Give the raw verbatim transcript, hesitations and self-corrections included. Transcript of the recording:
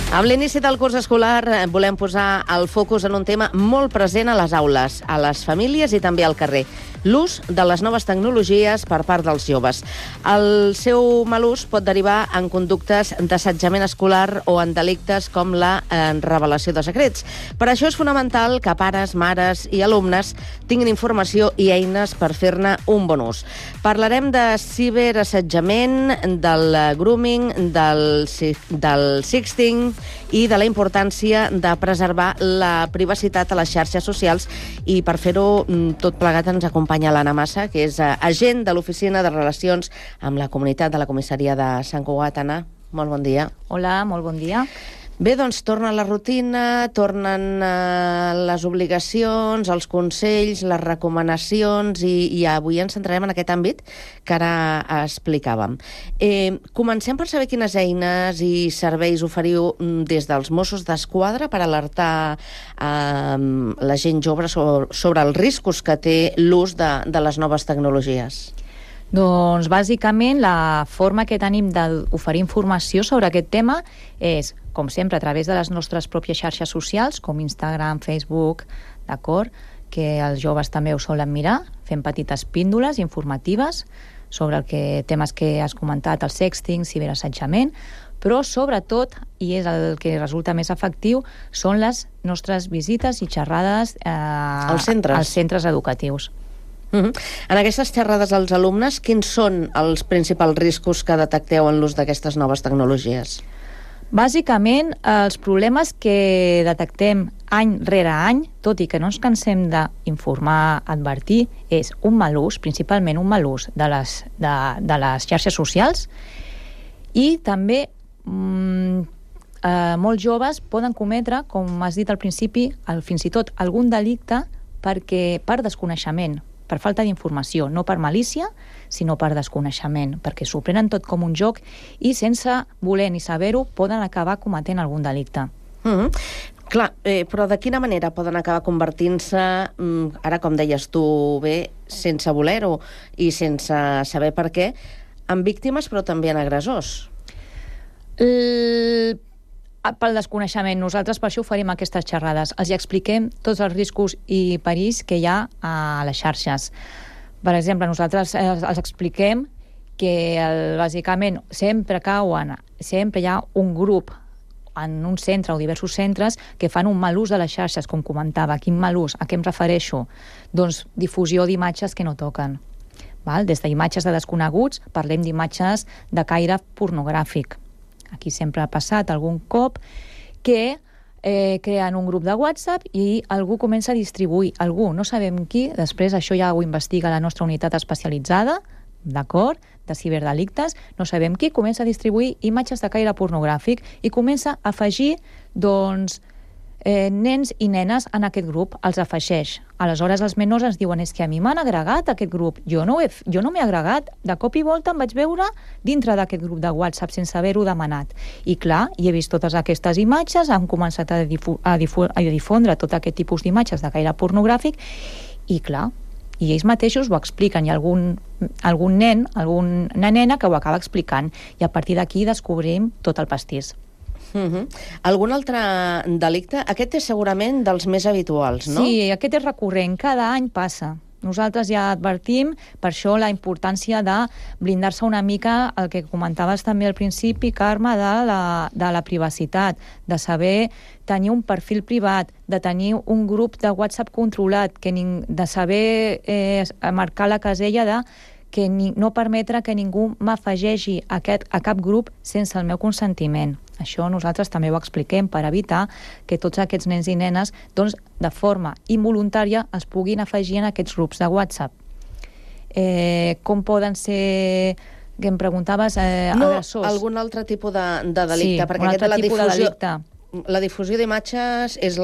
Amb l'inici del curs escolar volem posar el focus en un tema molt present a les aules, a les famílies i també al carrer: l'ús de les noves tecnologies per part dels joves. El seu mal ús pot derivar en conductes d'assetjament escolar o en delictes com la eh, revelació de secrets. Per això és fonamental que pares, mares i alumnes tinguin informació i eines per fer-ne un bon ús. Parlarem de ciberassetjament, del grooming, del, del sexting i de la importància de preservar la privacitat a les xarxes socials, i per fer-ho tot plegat ens acompanya l'Anna Massa, que és agent de l'Oficina de Relacions amb la Comunitat de la Comissaria de Sant Cugat. Anna, molt bon dia. Hola, molt bon dia. Bé, doncs torna la rutina, tornen eh, les obligacions, els consells, les recomanacions, i, i avui ens centrarem en aquest àmbit que ara explicàvem. Eh, comencem per saber quines eines i serveis oferiu des dels Mossos d'Esquadra per alertar eh, la gent jove sobre, sobre els riscos que té l'ús de, de les noves tecnologies. Doncs, bàsicament, la forma que tenim d'oferir informació sobre aquest tema és, com sempre, a través de les nostres pròpies xarxes socials, com Instagram, Facebook, d'acord? Que els joves també ho solen mirar, fent petites píndoles informatives sobre el que, temes que has comentat, el sexting, ciberassetjament, però, sobretot, i és el que resulta més efectiu, són les nostres visites i xerrades eh, als centres. als centres educatius. Uh-huh. En aquestes xerrades als alumnes, quins són els principals riscos que detecteu en l'ús d'aquestes noves tecnologies? Bàsicament, els problemes que detectem any rere any, tot i que no ens cansem d'informar, advertir, és un mal ús, principalment un mal ús de les, de, de les xarxes socials, i també mmm, eh, molts joves poden cometre, com has dit al principi, el, fins i tot algun delicte perquè, per desconeixement, per falta d'informació, no per malícia, sinó per desconeixement, perquè s'ho prenen tot com un joc i, sense voler ni saber-ho, poden acabar cometent algun delicte. Mm-hmm. Clar, eh, però de quina manera poden acabar convertint-se, mm, ara com deies tu bé, sense voler-ho i sense saber per què, en víctimes però també en agressors? El... Pel desconeixement. Nosaltres per això oferim aquestes xerrades. Els expliquem tots els riscos i perills que hi ha a les xarxes. Per exemple, nosaltres els expliquem que el, bàsicament sempre cauen, sempre hi ha un grup en un centre o diversos centres que fan un mal ús de les xarxes, com comentava. Quin mal ús? A què em refereixo? Doncs difusió d'imatges que no toquen. Val? Des d'imatges de desconeguts, parlem d'imatges de caire pornogràfic. Aquí sempre ha passat algun cop que eh, creen un grup de WhatsApp i algú comença a distribuir, algú, no sabem qui, després això ja ho investiga la nostra unitat especialitzada, d'acord, de ciberdelictes, no sabem qui, comença a distribuir imatges de caire pornogràfic i comença a afegir, doncs, eh, nens i nenes en aquest grup, els afegeix. Aleshores els menors ens diuen: és que a mi m'han agregat aquest grup, jo no he, jo no m'he agregat, de cop i volta em vaig veure dintre d'aquest grup de WhatsApp sense haver-ho demanat. I clar, hi he vist totes aquestes imatges, han començat a, difu a, difu a difondre tot aquest tipus d'imatges de caire pornogràfic, i clar, i ells mateixos ho expliquen, hi ha algun, algun nen, alguna nena que ho acaba explicant, i a partir d'aquí descobrim tot el pastís. Uh-huh. Algun altre delicte? Aquest és segurament dels més habituals, no? Sí, aquest és recurrent, cada any passa. Nosaltres ja advertim, per això la importància de blindar-se una mica, el que comentaves també al principi, Carme, de la, de la privacitat, de saber tenir un perfil privat, de tenir un grup de WhatsApp controlat, que ning, de saber eh, marcar la casella de que ni, no permetre que ningú m'afegeixi a, aquest, a cap grup sense el meu consentiment. Això nosaltres també ho expliquem per evitar que tots aquests nens i nenes, doncs, de forma involuntària es puguin afegir en aquests grups de WhatsApp. Eh, com poden ser, que em preguntaves, eh, no, agressors? Algun altre tipus de, de delicte, sí, perquè aquest de la difusió, de la difusió d'imatges és